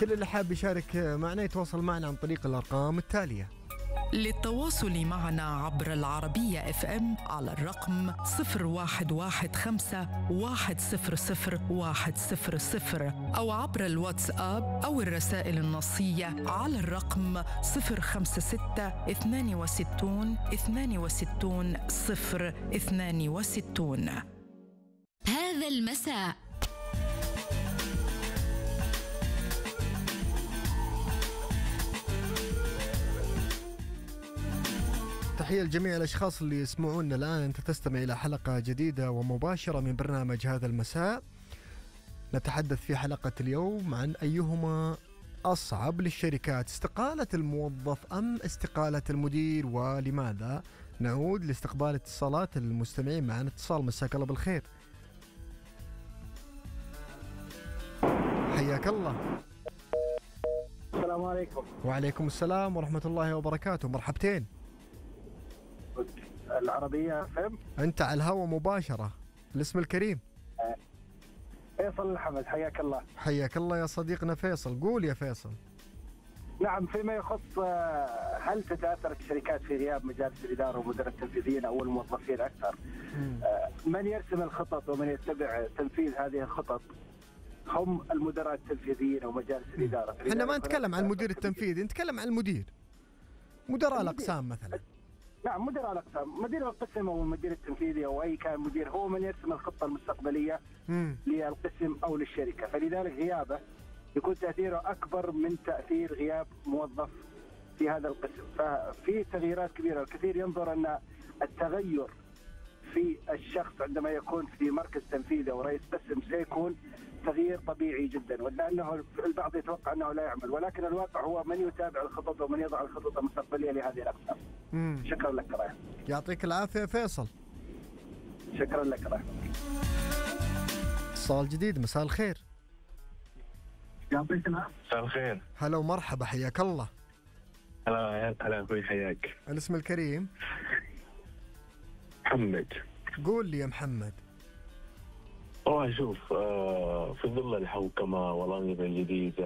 كل اللي حاب يشارك معنا يتواصل معنا عن طريق الأرقام التالية. للتواصل معنا عبر العربية FM على الرقم 0115-100-100 أو عبر الواتساب أو الرسائل النصية على الرقم 056-62-62-062. هذا المساء تحية لجميع الأشخاص اللي يسمعونا الآن. أنت تستمع إلى حلقة جديدة ومباشرة من برنامج هذا المساء. نتحدث في حلقة اليوم عن أيهما أصعب للشركات، استقالة الموظف أم استقالة المدير، ولماذا؟ نعود لاستقبال اتصالات المستمعين. معنا اتصال، مساك الله بالخير. حياك الله. السلام عليكم. وعليكم السلام ورحمة الله وبركاته. مرحبتين. العربية FM. أنت على الهواء مباشرة. الاسم الكريم فيصل الحمد. حياك الله. حياك الله يا صديقنا فيصل. قول يا فيصل. نعم، فيما يخص هل تتأثر الشركات في غياب مجالس الإدارة ومدراء التنفيذيين أو الموظفين أكثر؟ من يرسم الخطط ومن يتبع تنفيذ هذه الخطط هم المدراء التنفيذيين أو مجالس الإدارة. احنا ما نتكلم عن المدير التنفيذي، نتكلم عن المدير، مدراء الأقسام مثلا. نعم، مدير الأقسام، مدير القسم أو المدير التنفيذي أو أي كان مدير هو من يرسم الخطة المستقبلية للقسم أو للشركة، فلذلك غيابه يكون تأثيره أكبر من تأثير غياب موظف في هذا القسم. ففي تغييرات كبيرة. الكثير ينظر أن التغير في الشخص عندما يكون في مركز تنفيذي أو رئيس قسم سيكون تغيير طبيعي جدا، ولأنه البعض يتوقع أنه لا يعمل، ولكن الواقع هو من يتابع الخطط ومن يضع الخطط المستقبلية لهذه الأقسام. شكرا لك رايح. يعطيك العافية فيصل. شكرا لك رايح. اتصال جديد. مساء الخير. يعطيك العافية. مساء الخير. هلا ومرحبا. حياك الله. هلا أخوي، حياك. الاسم الكريم محمد. قول لي يا محمد. والله شوف، في ظل الحوكمة والأنظمة الجديدة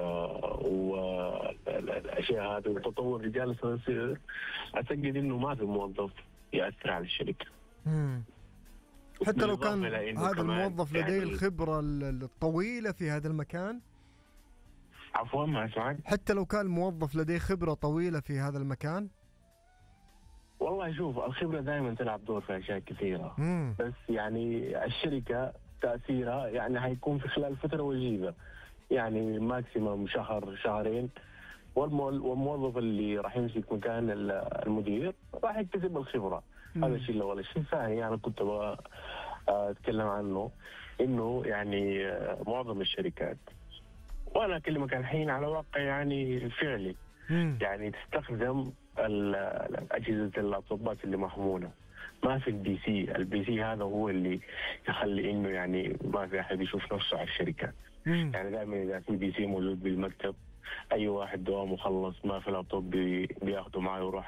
والأشياء هذه والتطور اللي جالس يصير، أعتقد إنه ما في موظف يأثر على الشركة. حتى لو كان هذا الموظف لديه يعني الخبرة الطويلة في هذا المكان. عفوا ما أسمعك. حتى لو كان الموظف لديه خبرة طويلة في هذا المكان. والله شوف، الخبرة دائما تلعب دور في أشياء كثيرة. بس يعني الشركة تأثيرها يعني هيكون في خلال فترة وجيزة، يعني ماكسيموم شهر شهرين، والموظف اللي راح يمسك مكان المدير راح يكتسب الخبرة. هذا الشيء الأول. الشيء الثاني أنا كنت أتكلم عنه، إنه يعني معظم الشركات، وأنا أكلمك الحين على واقع يعني فعلي، يعني تستخدم أجهزة اللابتوبات اللي محمولة. ما في البي سي هذا هو اللي يخلي إنه يعني ما في أحد يشوف نفسه على الشركة. يعني دائما إذا في بي سي موجود بالمكتب، أي واحد دوام مخلص ما في لابتوب بياخده معه ويروح